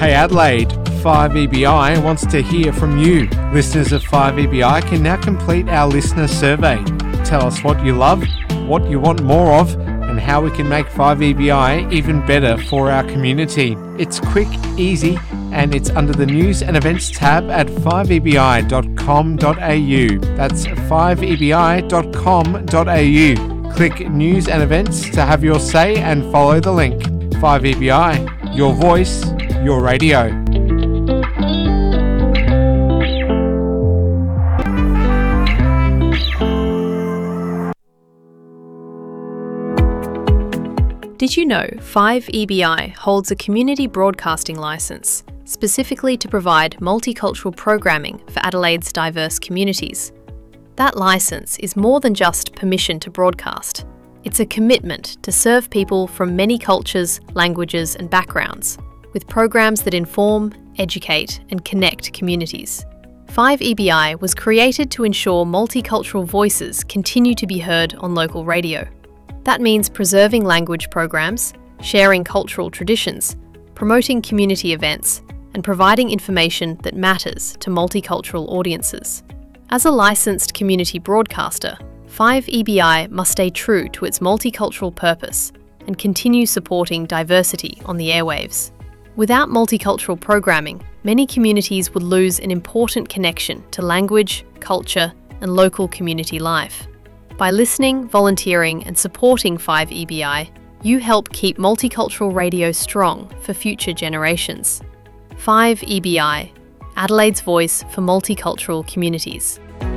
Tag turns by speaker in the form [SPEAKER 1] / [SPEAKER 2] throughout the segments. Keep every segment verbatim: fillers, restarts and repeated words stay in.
[SPEAKER 1] Hey Adelaide, five E B I wants to hear from you. Listeners of five E B I can now complete our listener survey. Tell us what you love, what you want more of, and how we can make five E B I even better for our community. It's quick, easy, and it's under the News and Events tab at five e b i dot com dot a u. That's five e b i dot com dot a u. Click News and Events to have your say and follow the link. five E B I, your voice, your radio.
[SPEAKER 2] Did you know five E B I holds a community broadcasting licence specifically to provide multicultural programming for Adelaide's diverse communities? That licence is more than just permission to broadcast. It's a commitment to serve people from many cultures, languages and backgrounds, with programs that inform, educate and connect communities. five E B I was created to ensure multicultural voices continue to be heard on local radio. That means preserving language programs, sharing cultural traditions, promoting community events, and providing information that matters to multicultural audiences. As a licensed community broadcaster, five E B I must stay true to its multicultural purpose and continue supporting diversity on the airwaves. Without multicultural programming, many communities would lose an important connection to language, culture, and local community life. By listening, volunteering and supporting five E B I, you help keep multicultural radio strong for future generations. five E B I, Adelaide's voice for multicultural communities.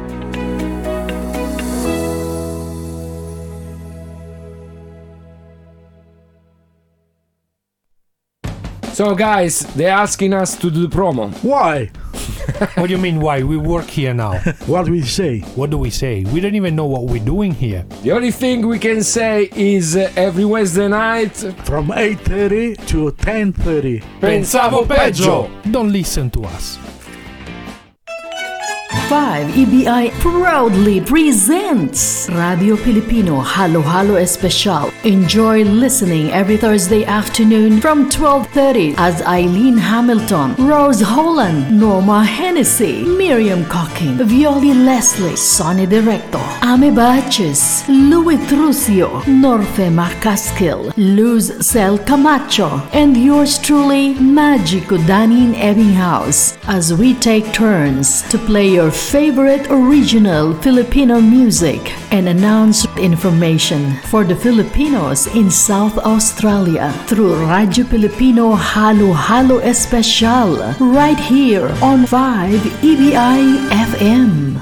[SPEAKER 3] So guys, they're asking us to do the promo.
[SPEAKER 4] Why?
[SPEAKER 5] What do you mean why? We work here now.
[SPEAKER 4] What do we say?
[SPEAKER 5] What do we say? We don't even know what we're doing here.
[SPEAKER 3] The only thing we can say is uh, every Wednesday night
[SPEAKER 4] from eight thirty to ten thirty.
[SPEAKER 3] Pensavo peggio.
[SPEAKER 5] Don't listen to us.
[SPEAKER 6] five E B I proudly presents Radio Filipino Halo Halo Especial. Enjoy listening every Thursday afternoon from twelve thirty as Eileen Hamilton, Rose Holland, Norma Hennessy, Miriam Cocking, Violi Leslie, Sonny Directo, Ame Baches, Louis Trucio, Norfe Macaskill, Luz Cel Camacho, and yours truly, Magico Danin Ebbinghaus, as we take turns to play your favorite original Filipino music and announce information for the Filipinos in South Australia through Radio Filipino Halo Halo Especial right here on five E B I F M.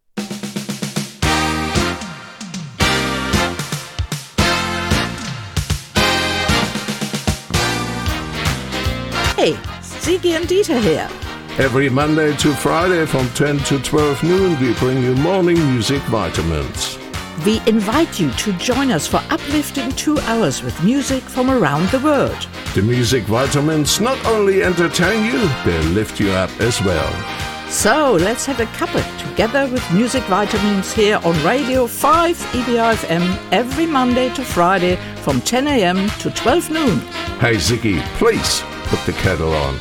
[SPEAKER 7] Hey, Ziggy and Dieter here.
[SPEAKER 8] Every Monday to Friday from ten to twelve noon, we bring you morning music vitamins.
[SPEAKER 7] We invite you to join us for uplifting two hours with music from around the world.
[SPEAKER 8] The music vitamins not only entertain you, they lift you up as well.
[SPEAKER 7] So let's have a cuppa together with music vitamins here on Radio five E B I F M every Monday to Friday from ten a.m. to twelve noon.
[SPEAKER 8] Hey Ziggy, please put the kettle on.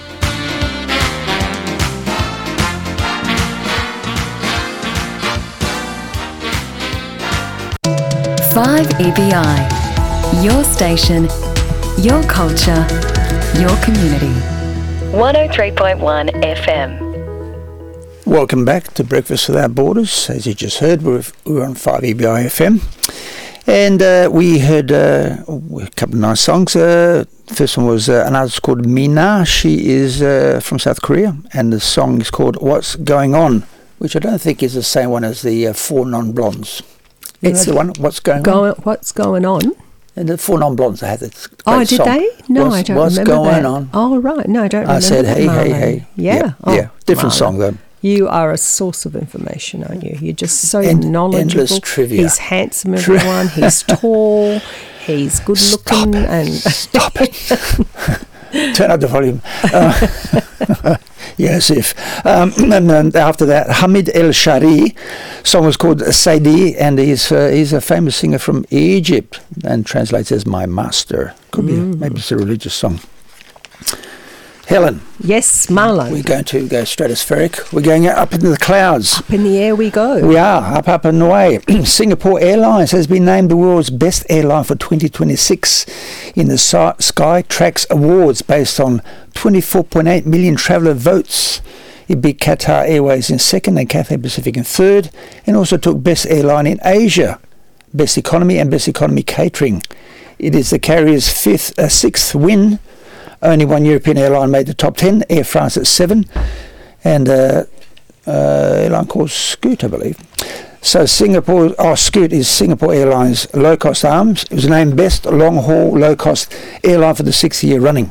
[SPEAKER 9] five E B I, your station, your culture, your community. one oh three point one F M.
[SPEAKER 10] Welcome back to Breakfast Without Borders. As you just heard, we're, we're on five E B I F M. And uh, we heard uh, a couple of nice songs. Uh, the first one was uh, an artist called Mina. She is uh, from South Korea. And the song is called What's Going On, which I don't think is the same one as the uh, Four Non-Blondes. You
[SPEAKER 11] It's
[SPEAKER 10] know the one, What's Going
[SPEAKER 11] go,
[SPEAKER 10] On?
[SPEAKER 11] What's going on?
[SPEAKER 10] And the Four Non-Blondes, they had this great
[SPEAKER 11] Oh, did
[SPEAKER 10] song.
[SPEAKER 11] they? No,
[SPEAKER 10] what's,
[SPEAKER 11] I don't
[SPEAKER 10] what's
[SPEAKER 11] remember
[SPEAKER 10] going
[SPEAKER 11] that.
[SPEAKER 10] on?
[SPEAKER 11] Oh, right. No, I don't remember
[SPEAKER 10] I said, hey,
[SPEAKER 11] that,
[SPEAKER 10] hey,
[SPEAKER 11] Marlon.
[SPEAKER 10] hey.
[SPEAKER 11] Yeah.
[SPEAKER 10] Yeah,
[SPEAKER 11] Oh,
[SPEAKER 10] yeah. different
[SPEAKER 11] Marlon.
[SPEAKER 10] song, though.
[SPEAKER 11] You are a source of information, aren't you? You're just so
[SPEAKER 10] End,
[SPEAKER 11] knowledgeable.
[SPEAKER 10] Endless trivia.
[SPEAKER 11] He's handsome, everyone. He's tall. He's good looking.
[SPEAKER 10] Stop
[SPEAKER 11] and
[SPEAKER 10] Stop it. Turn up the volume. Uh, yes, if. Um, and, and after that, Hamid El Shari, song was called Saidi, and he's uh, he's a famous singer from Egypt and translates as My Master. Could mm. be, maybe it's a religious song. Helen.
[SPEAKER 11] Yes, Marlo.
[SPEAKER 10] We're going to go stratospheric. We're going up into the clouds.
[SPEAKER 11] Up in the air we go.
[SPEAKER 10] We are, up, up and away. Singapore Airlines has been named the world's best airline for twenty twenty-six in the Skytrax Awards based on twenty-four point eight million traveller votes. It beat Qatar Airways in second and Cathay Pacific in third, and also took Best Airline in Asia, Best Economy and Best Economy Catering. It is the carrier's fifth, uh, sixth win. Only one European airline made the top ten, Air France at seven, and uh, uh, airline called Scoot, I believe. So Singapore, oh, Scoot is Singapore Airlines low-cost arms. It was named best long-haul low-cost airline for the sixth year running.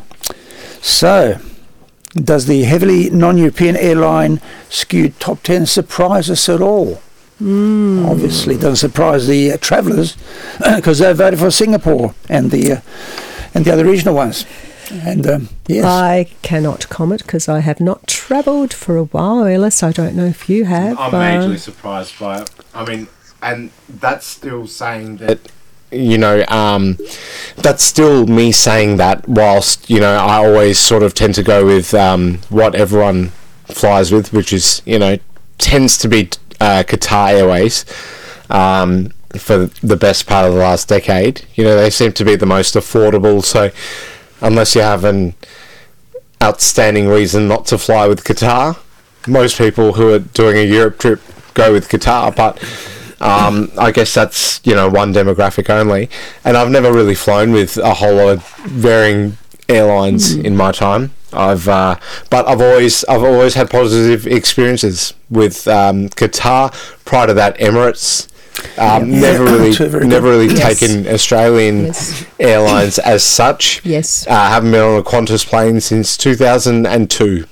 [SPEAKER 10] So, does the heavily non-European airline Scoot top ten surprise us at all?
[SPEAKER 11] Mm.
[SPEAKER 10] Obviously, doesn't surprise the uh, travellers because they voted for Singapore and the uh, and the other regional ones. And um, yes,
[SPEAKER 11] I cannot comment because I have not travelled for a while, Ellis. I don't know if you have.
[SPEAKER 1] I'm
[SPEAKER 11] uh,
[SPEAKER 1] majorly surprised by it. I mean, and that's still saying that, you know, um, that's still me saying that whilst, you know, I always sort of tend to go with um, what everyone flies with, which is, you know, tends to be uh, Qatar Airways um, for the best part of the last decade. You know, they seem to be the most affordable, so unless you have an outstanding reason not to fly with Qatar, most people who are doing a Europe trip go with Qatar, but um, I guess that's, you know, one demographic only. And I've never really flown with a whole lot of varying airlines mm. in my time. I've, uh, but I've always, I've always had positive experiences with um, Qatar. Prior to that, Emirates. Um, yeah. Never really, never really yes. taken Australian yes. airlines as such.
[SPEAKER 11] Yes,
[SPEAKER 1] uh, haven't been on a Qantas plane since two thousand two.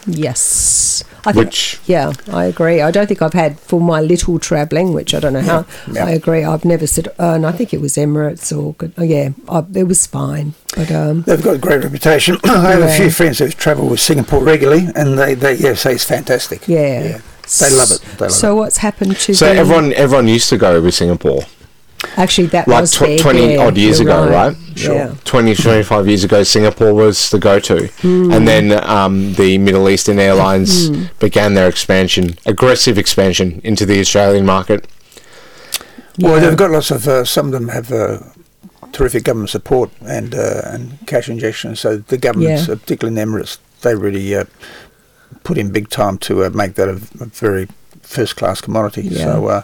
[SPEAKER 11] Yes, I
[SPEAKER 1] which
[SPEAKER 11] think, yeah, I agree. I don't think I've had for my little travelling, which I don't know how.
[SPEAKER 10] Yeah. Yeah.
[SPEAKER 11] I agree. I've never said, uh, and I think it was Emirates or oh, yeah, I, it was fine. But um,
[SPEAKER 10] they've got a great reputation. I have yeah. a few friends who've travelled with Singapore regularly, and they, they yeah, say it's fantastic.
[SPEAKER 11] Yeah.
[SPEAKER 10] yeah. They love it. They love
[SPEAKER 11] so
[SPEAKER 10] it.
[SPEAKER 11] what's happened to
[SPEAKER 1] So
[SPEAKER 11] the
[SPEAKER 1] everyone everyone used to go with Singapore.
[SPEAKER 11] Actually, that
[SPEAKER 1] like
[SPEAKER 11] was
[SPEAKER 1] tw-
[SPEAKER 11] their,
[SPEAKER 1] twenty
[SPEAKER 11] yeah,
[SPEAKER 1] odd years ago, right?
[SPEAKER 11] right? Sure. Yeah.
[SPEAKER 1] twenty, twenty-five years ago, Singapore was the go-to.
[SPEAKER 11] Mm.
[SPEAKER 1] And then um, the Middle Eastern Airlines mm. began their expansion, aggressive expansion into the Australian market.
[SPEAKER 10] Yeah. Well, they've got lots of, uh, some of them have uh, terrific government support and uh, and cash injections. So the governments,
[SPEAKER 11] yeah.
[SPEAKER 10] uh, particularly in Emirates, they really uh, put in big time to uh, make that a, a very first-class commodity.
[SPEAKER 11] Yeah.
[SPEAKER 10] So, uh,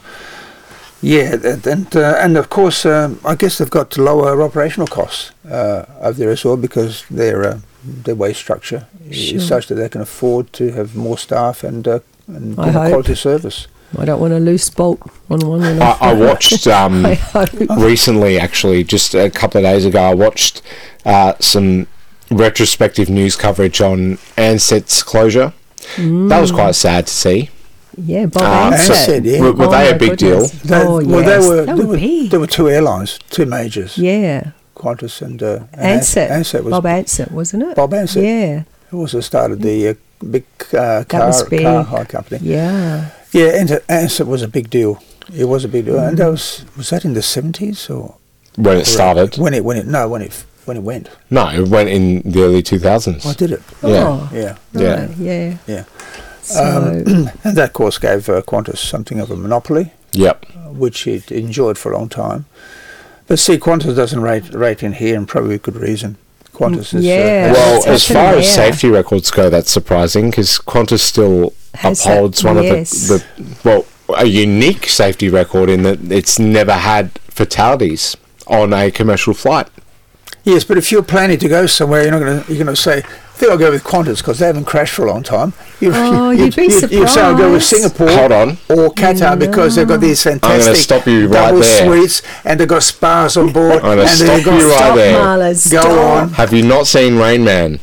[SPEAKER 10] yeah, and and, uh, and of course, um, I guess they've got lower operational costs uh, over there as well because their uh, their wage structure
[SPEAKER 11] sure.
[SPEAKER 10] is such that they can afford to have more staff and uh, and
[SPEAKER 11] I
[SPEAKER 10] good
[SPEAKER 11] hope.
[SPEAKER 10] quality service.
[SPEAKER 11] I don't want a loose bolt on one.
[SPEAKER 1] I, I watched um, I recently, actually, just a couple of days ago, I watched uh, some retrospective news coverage on Ansett closure.
[SPEAKER 11] Mm.
[SPEAKER 1] That was quite sad to see.
[SPEAKER 11] Yeah, Bob
[SPEAKER 1] uh,
[SPEAKER 11] Ansett.
[SPEAKER 1] so
[SPEAKER 10] Ansett, yeah.
[SPEAKER 1] Were, were
[SPEAKER 11] oh
[SPEAKER 1] they a big
[SPEAKER 11] goodness.
[SPEAKER 1] deal?
[SPEAKER 10] They,
[SPEAKER 11] oh,
[SPEAKER 10] well,
[SPEAKER 11] yes.
[SPEAKER 10] they were,
[SPEAKER 11] They
[SPEAKER 10] there,
[SPEAKER 11] were
[SPEAKER 10] were,
[SPEAKER 11] big.
[SPEAKER 10] there were two airlines, two majors.
[SPEAKER 11] Yeah.
[SPEAKER 10] Qantas and, uh, and
[SPEAKER 11] Ansett.
[SPEAKER 10] Ansett was
[SPEAKER 11] Bob Ansett, wasn't it?
[SPEAKER 10] Bob Ansett.
[SPEAKER 11] Yeah.
[SPEAKER 10] Who also started the uh, big uh, car,
[SPEAKER 11] was big.
[SPEAKER 10] car hire company.
[SPEAKER 11] Yeah.
[SPEAKER 10] Yeah, Ansett, Ansett was a big deal. It was a big deal. Mm. And that was, was that in the seventies or?
[SPEAKER 1] When it started?
[SPEAKER 10] When it, when it, no, when it, when it went.
[SPEAKER 1] No, it went in the early two thousands.
[SPEAKER 10] Oh, did it?
[SPEAKER 1] Yeah.
[SPEAKER 11] Oh,
[SPEAKER 10] Yeah.
[SPEAKER 1] Yeah.
[SPEAKER 11] right, yeah.
[SPEAKER 10] Yeah.
[SPEAKER 11] So,
[SPEAKER 10] Um, and that, of course, gave uh, Qantas something of a monopoly.
[SPEAKER 1] Yep.
[SPEAKER 10] Uh, which it enjoyed for a long time. But see, Qantas doesn't rate, rate in here, and probably with good reason. Qantas is...
[SPEAKER 11] Yeah.
[SPEAKER 10] Uh,
[SPEAKER 1] Well,
[SPEAKER 11] That's
[SPEAKER 1] as far
[SPEAKER 11] happened
[SPEAKER 1] as
[SPEAKER 11] there.
[SPEAKER 1] safety records go, that's surprising because Qantas still
[SPEAKER 11] Has
[SPEAKER 1] upholds
[SPEAKER 11] that-
[SPEAKER 1] one
[SPEAKER 11] yes.
[SPEAKER 1] of the, the, well, a unique safety record in that it's never had fatalities on a commercial flight.
[SPEAKER 10] yes, but if you're planning to go somewhere, you're not going to. You're going to say, "I think I'll go with Qantas because they haven't crashed for a long time." You,
[SPEAKER 11] Oh, you'd be
[SPEAKER 10] You say, "I'll go with
[SPEAKER 11] surprised.
[SPEAKER 10] Singapore."
[SPEAKER 1] Hold on.
[SPEAKER 10] Or Qatar because they've got these fantastic
[SPEAKER 1] stop you right
[SPEAKER 10] double
[SPEAKER 1] there.
[SPEAKER 10] suites and they've got spas on board.
[SPEAKER 1] I'm gonna
[SPEAKER 10] and
[SPEAKER 1] stop
[SPEAKER 10] they've got
[SPEAKER 1] you right
[SPEAKER 11] Stop,
[SPEAKER 1] there.
[SPEAKER 11] Marla,
[SPEAKER 10] Go
[SPEAKER 11] stop.
[SPEAKER 10] on.
[SPEAKER 1] Have you not seen Rain Man?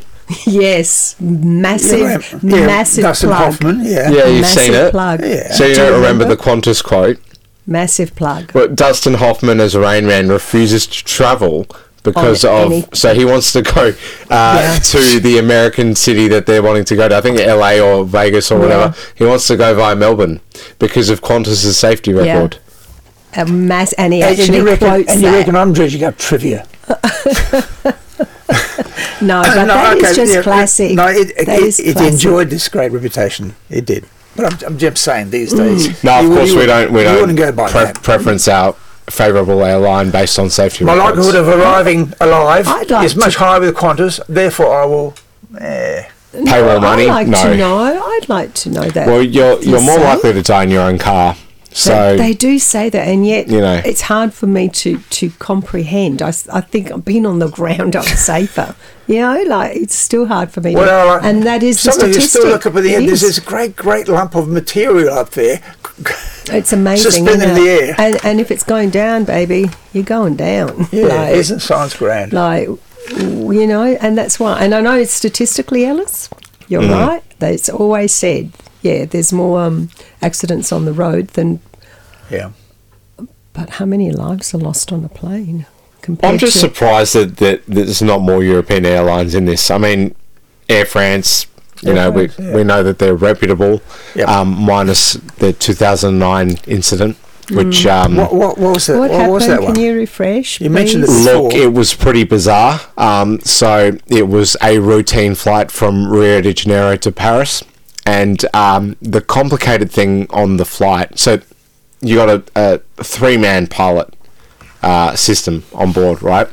[SPEAKER 11] Yes. Massive,
[SPEAKER 10] Yeah, yeah,
[SPEAKER 11] massive
[SPEAKER 10] Dustin
[SPEAKER 11] plug.
[SPEAKER 10] Hoffman, yeah.
[SPEAKER 1] Yeah, you've
[SPEAKER 11] Massive
[SPEAKER 1] seen it.
[SPEAKER 11] plug.
[SPEAKER 10] Yeah.
[SPEAKER 1] So you
[SPEAKER 11] Do
[SPEAKER 1] don't
[SPEAKER 11] you
[SPEAKER 1] remember the
[SPEAKER 11] remember?
[SPEAKER 1] Qantas quote?
[SPEAKER 11] Massive plug.
[SPEAKER 1] But Dustin Hoffman as a Rain Man refuses to travel because
[SPEAKER 11] On
[SPEAKER 1] of
[SPEAKER 11] any-
[SPEAKER 1] so he wants to go uh,
[SPEAKER 11] Yeah.
[SPEAKER 1] to the American city that they're wanting to go to. I think L A or Vegas or whatever. He wants to go via Melbourne because of Qantas's safety record.
[SPEAKER 11] A mass, and he
[SPEAKER 10] And, and
[SPEAKER 11] actually
[SPEAKER 10] you reckon,
[SPEAKER 11] quotes
[SPEAKER 10] and you
[SPEAKER 11] that.
[SPEAKER 10] reckon I'm dredging up trivia.
[SPEAKER 11] No, but that is just
[SPEAKER 10] yeah,
[SPEAKER 11] classic.
[SPEAKER 10] No, it, it,
[SPEAKER 11] That
[SPEAKER 10] it,
[SPEAKER 11] is
[SPEAKER 10] it
[SPEAKER 11] classic.
[SPEAKER 10] enjoyed this great reputation. It did. But I'm, I'm just saying, these days...
[SPEAKER 12] No, of
[SPEAKER 10] you-
[SPEAKER 12] course
[SPEAKER 10] you
[SPEAKER 12] we don't. We
[SPEAKER 10] you
[SPEAKER 12] don't
[SPEAKER 10] wouldn't go by
[SPEAKER 12] pre-
[SPEAKER 10] that.
[SPEAKER 12] preference our favourable airline based on safety
[SPEAKER 10] My
[SPEAKER 12] records.
[SPEAKER 10] likelihood of arriving alive
[SPEAKER 11] I'd like
[SPEAKER 10] is much
[SPEAKER 11] to-
[SPEAKER 10] higher with Qantas, therefore I will... Eh.
[SPEAKER 12] Pay more money?
[SPEAKER 11] I'd like
[SPEAKER 12] No.
[SPEAKER 11] to know. I'd like to know that.
[SPEAKER 12] Well, you're you're more
[SPEAKER 11] Say?
[SPEAKER 12] likely to die in your own car. So
[SPEAKER 11] they, they do say that, and yet
[SPEAKER 12] You know.
[SPEAKER 11] it's hard for me to, to comprehend. I, s- I think I've been on the ground, I'm safer. You know, like it's still hard for me.
[SPEAKER 10] Well,
[SPEAKER 11] to, and that is the
[SPEAKER 10] some of you
[SPEAKER 11] statistic.
[SPEAKER 10] still look up at the
[SPEAKER 11] It
[SPEAKER 10] end. There's
[SPEAKER 11] is.
[SPEAKER 10] this great, great lump of material up there.
[SPEAKER 11] It's amazing.
[SPEAKER 10] suspended
[SPEAKER 11] isn't
[SPEAKER 10] in the
[SPEAKER 11] it?
[SPEAKER 10] air.
[SPEAKER 11] And, and if it's going down, baby, you're going down.
[SPEAKER 10] Yeah,
[SPEAKER 11] like,
[SPEAKER 10] isn't science grand?
[SPEAKER 11] like, you know, and that's why. And I know statistically, Ellis, you're
[SPEAKER 10] Mm.
[SPEAKER 11] right. It's always said, yeah, there's more um, accidents on the road than.
[SPEAKER 10] Yeah.
[SPEAKER 11] But how many lives are lost on a plane? Compared
[SPEAKER 12] I'm just
[SPEAKER 11] to,
[SPEAKER 12] surprised that, that there's not more European airlines in this. I mean, Air France, you
[SPEAKER 10] Air
[SPEAKER 12] know,
[SPEAKER 10] France,
[SPEAKER 12] we
[SPEAKER 10] yeah.
[SPEAKER 12] we know that they're reputable,
[SPEAKER 10] Yep.
[SPEAKER 12] um, minus the two thousand nine incident, which...
[SPEAKER 11] Mm.
[SPEAKER 12] Um,
[SPEAKER 10] What, what, what was that?
[SPEAKER 11] What,
[SPEAKER 10] What, was
[SPEAKER 11] happened?
[SPEAKER 10] that one?
[SPEAKER 11] Can you refresh?
[SPEAKER 10] You mentioned it
[SPEAKER 11] please?
[SPEAKER 10] before.
[SPEAKER 12] Look, it was pretty bizarre. Um, so it was a routine flight from Rio de Janeiro to Paris, and um, the complicated thing on the flight. So you got a, a three-man pilot uh, system on board, right?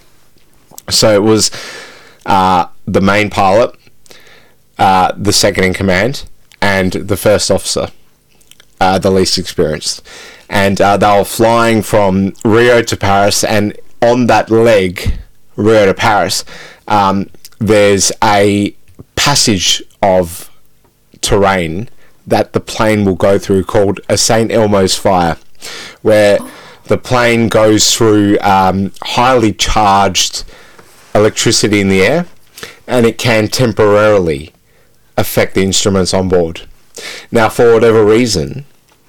[SPEAKER 12] So it was uh, the main pilot, uh, the second in command, and the first officer, uh, the least experienced. And uh, they were flying from Rio to Paris, and on that leg, Rio to Paris, um, there's a passage of terrain that the plane will go through called a Saint Elmo's fire, where the plane goes through um, highly charged electricity in the air, and it can temporarily affect the instruments on board. Now, for whatever reason,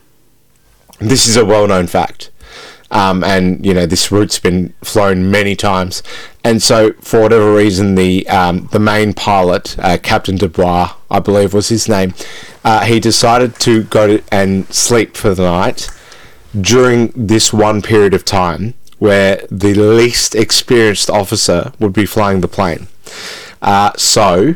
[SPEAKER 12] this is a well-known fact, um, and you know this route's been flown many times, and so for whatever reason, the um, the main pilot, uh, Captain Dubois, I believe was his name, uh, he decided to go to and sleep for the night during this one period of time where the least experienced officer would be flying the plane. Uh, so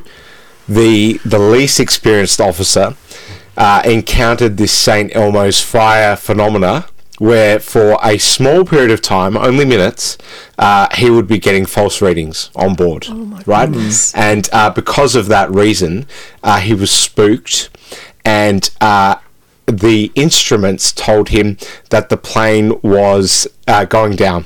[SPEAKER 12] the the least experienced officer uh, encountered this Saint Elmo's fire phenomena, where for a small period of time, only minutes, uh, he would be getting false readings on board, right?
[SPEAKER 11] goodness.
[SPEAKER 12] And uh, because of that reason, uh, he was spooked, and uh, the instruments told him that the plane was uh, going down.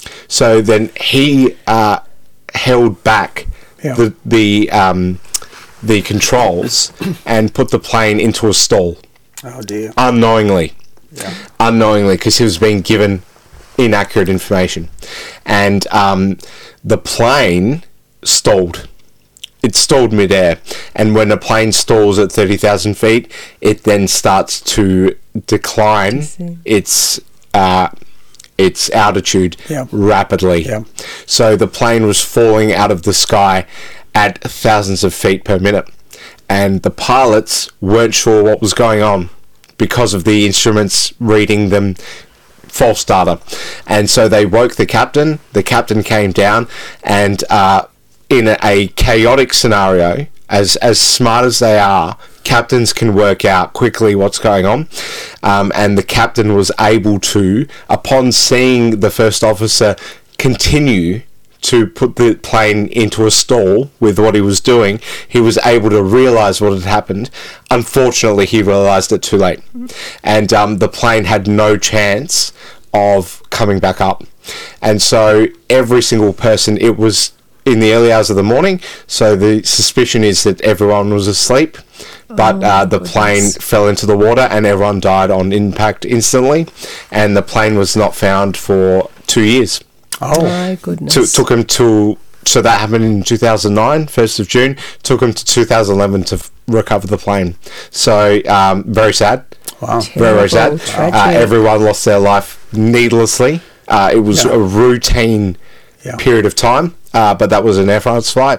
[SPEAKER 12] So then he uh, held back
[SPEAKER 10] Yeah.
[SPEAKER 12] the the um, the controls and put the plane into a stall
[SPEAKER 10] Oh, dear.
[SPEAKER 12] unknowingly,
[SPEAKER 10] Yeah.
[SPEAKER 12] unknowingly, because he was being given inaccurate information, and um, the plane stalled. It stalled midair, and when a plane stalls at thirty thousand feet, it then starts to decline
[SPEAKER 11] see.
[SPEAKER 12] its uh, its altitude
[SPEAKER 10] Yeah.
[SPEAKER 12] rapidly.
[SPEAKER 10] Yeah.
[SPEAKER 12] So the plane was falling out of the sky at thousands of feet per minute, and the pilots weren't sure what was going on because of the instruments reading them false data, and so they woke the captain. The captain came down, and uh, in a, a chaotic scenario, as as smart as they are, captains can work out quickly what's going on, um, and the captain was able to, upon seeing the first officer continue to put the plane into a stall with what he was doing, he was able to realise what had happened. Unfortunately, he realised it too late, and um, the plane had no chance of coming back up. And so every single person, it was in the early hours of the morning, so the suspicion is that everyone was asleep, but
[SPEAKER 11] Oh,
[SPEAKER 12] uh, the
[SPEAKER 11] goodness.
[SPEAKER 12] plane fell into the water and everyone died on impact instantly, and the plane was not found for two years.
[SPEAKER 10] Oh.
[SPEAKER 11] My goodness.
[SPEAKER 12] To, took him to, so that happened in two thousand nine, first of June, took him to two thousand eleven to f- recover the plane. So, um, very sad.
[SPEAKER 10] Wow.
[SPEAKER 12] Very, very sad.
[SPEAKER 11] Terrible,
[SPEAKER 12] Uh,
[SPEAKER 11] tragic.
[SPEAKER 12] everyone lost their life needlessly. Uh, it was
[SPEAKER 10] Yeah.
[SPEAKER 12] a routine
[SPEAKER 10] Yeah.
[SPEAKER 12] period of time, uh, but that was an Air France flight.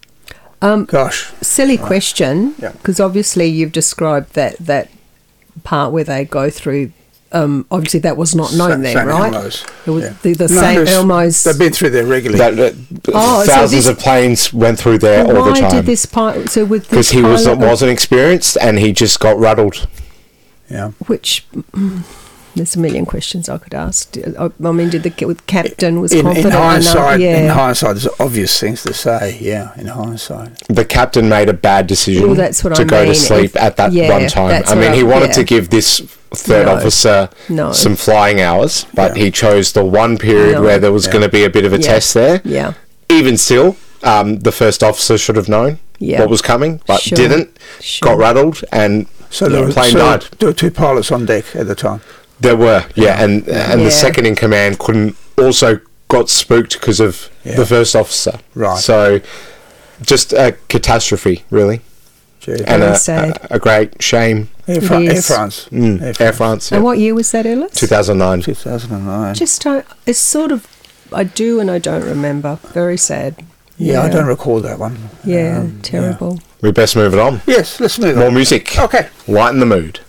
[SPEAKER 10] Gosh.
[SPEAKER 11] Silly question,
[SPEAKER 10] Yeah.
[SPEAKER 11] because obviously you've described that, that part where they go through um, obviously that was not known
[SPEAKER 10] Sa-
[SPEAKER 11] then,
[SPEAKER 10] Saint
[SPEAKER 11] right?
[SPEAKER 10] Elmo's.
[SPEAKER 11] It was
[SPEAKER 10] Yeah.
[SPEAKER 11] the, the
[SPEAKER 10] No,
[SPEAKER 11] Saint
[SPEAKER 10] there's-
[SPEAKER 11] Elmo's.
[SPEAKER 10] They've been through there regularly.
[SPEAKER 12] That, that,
[SPEAKER 11] Oh, so
[SPEAKER 12] thousands
[SPEAKER 11] this-
[SPEAKER 12] of planes went through there
[SPEAKER 11] Well,
[SPEAKER 12] all the
[SPEAKER 11] why
[SPEAKER 12] time.
[SPEAKER 11] did this pilot? So with
[SPEAKER 12] Because
[SPEAKER 11] this
[SPEAKER 12] he was,
[SPEAKER 11] pilot,
[SPEAKER 12] wasn't experienced and he just got rattled.
[SPEAKER 10] Yeah.
[SPEAKER 11] which mm, there's a million questions I could ask. I, I mean, did the with captain was
[SPEAKER 10] In, in
[SPEAKER 11] confident
[SPEAKER 10] hindsight,
[SPEAKER 11] enough? Yeah.
[SPEAKER 10] in hindsight, there's obvious things to say. Yeah, in hindsight.
[SPEAKER 12] The captain made a bad decision
[SPEAKER 11] Well, that's what
[SPEAKER 12] to
[SPEAKER 11] I
[SPEAKER 12] go
[SPEAKER 11] mean.
[SPEAKER 12] to sleep
[SPEAKER 11] If-
[SPEAKER 12] at that
[SPEAKER 11] yeah,
[SPEAKER 12] one time.
[SPEAKER 11] that's
[SPEAKER 12] I mean,
[SPEAKER 11] what
[SPEAKER 12] he
[SPEAKER 11] I-
[SPEAKER 12] wanted
[SPEAKER 11] yeah.
[SPEAKER 12] to give this third
[SPEAKER 11] No.
[SPEAKER 12] officer
[SPEAKER 11] No.
[SPEAKER 12] some flying hours, but
[SPEAKER 10] Yeah.
[SPEAKER 12] he chose the one period
[SPEAKER 11] No.
[SPEAKER 12] where there was
[SPEAKER 10] Yeah.
[SPEAKER 12] going to be a bit of a
[SPEAKER 11] Yeah.
[SPEAKER 12] test there.
[SPEAKER 11] Yeah.
[SPEAKER 12] Even still, um, the first officer should have known
[SPEAKER 11] Yeah.
[SPEAKER 12] what was coming, but
[SPEAKER 11] Sure.
[SPEAKER 12] didn't,
[SPEAKER 11] Sure.
[SPEAKER 12] got rattled, and
[SPEAKER 10] So
[SPEAKER 12] the
[SPEAKER 10] there was
[SPEAKER 12] plane
[SPEAKER 10] so
[SPEAKER 12] died.
[SPEAKER 10] there were two pilots on deck at the time.
[SPEAKER 12] There were, yeah, and and
[SPEAKER 11] Yeah.
[SPEAKER 12] the second in command couldn't also got spooked because of
[SPEAKER 10] Yeah.
[SPEAKER 12] the first officer.
[SPEAKER 10] Right.
[SPEAKER 12] So, just a catastrophe, really,
[SPEAKER 10] Gee.
[SPEAKER 12] and
[SPEAKER 11] Very
[SPEAKER 12] a,
[SPEAKER 11] sad.
[SPEAKER 12] a, a great shame.
[SPEAKER 10] Air, Fran-
[SPEAKER 11] It
[SPEAKER 10] Air
[SPEAKER 11] is.
[SPEAKER 10] France.
[SPEAKER 12] Mm,
[SPEAKER 10] Air
[SPEAKER 12] Air France,
[SPEAKER 11] And
[SPEAKER 12] yeah.
[SPEAKER 11] what year was that, Ellis?
[SPEAKER 12] two thousand nine.
[SPEAKER 10] two thousand nine.
[SPEAKER 11] Just don't. It's sort of. I do and I don't remember. Very sad.
[SPEAKER 10] yeah, I don't recall that one.
[SPEAKER 11] Yeah,
[SPEAKER 10] Um,
[SPEAKER 11] terrible.
[SPEAKER 12] We best move it on.
[SPEAKER 10] Yes, let's move
[SPEAKER 12] More
[SPEAKER 10] on.
[SPEAKER 12] music.
[SPEAKER 10] Okay.
[SPEAKER 12] Lighten the mood.